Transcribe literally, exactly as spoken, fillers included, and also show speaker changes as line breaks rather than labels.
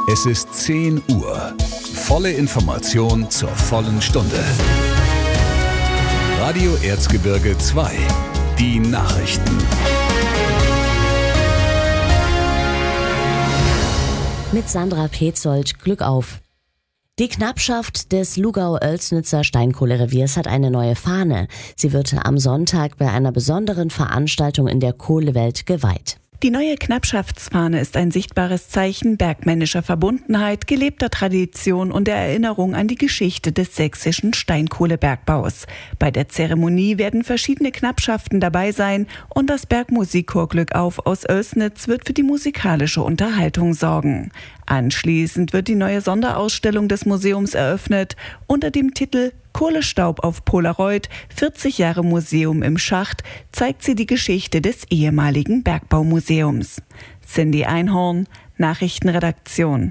Es ist zehn Uhr. Volle Information zur vollen Stunde. Radio Erzgebirge zwei. Die Nachrichten.
Mit Sandra Petzold, Glück auf! Die Knappschaft des Lugau-Oelsnitzer Steinkohlereviers hat eine neue Fahne. Sie wird am Sonntag bei einer besonderen Veranstaltung in der Kohlewelt geweiht.
Die neue Knappschaftsfahne ist ein sichtbares Zeichen bergmännischer Verbundenheit, gelebter Tradition und der Erinnerung an die Geschichte des sächsischen Steinkohlebergbaus. Bei der Zeremonie werden verschiedene Knappschaften dabei sein und das Bergmusikchor Glück auf aus Oelsnitz wird für die musikalische Unterhaltung sorgen. Anschließend wird die neue Sonderausstellung des Museums eröffnet unter dem Titel Kohlestaub auf Polaroid, vierzig Jahre Museum im Schacht, zeigt sie die Geschichte des ehemaligen Bergbaumuseums. Cindy Einhorn, Nachrichtenredaktion.